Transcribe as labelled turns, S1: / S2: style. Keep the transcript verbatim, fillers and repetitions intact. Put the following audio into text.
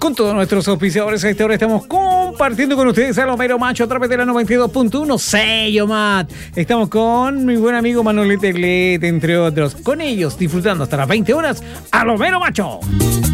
S1: con todos nuestros auspiciadores. A esta hora estamos compartiendo con ustedes a Homero Macho a través de la noventa y dos punto uno Sello Mat. Estamos con mi buen amigo Manolete Glet, entre otros. Con ellos, disfrutando hasta las veinte horas a Homero Macho.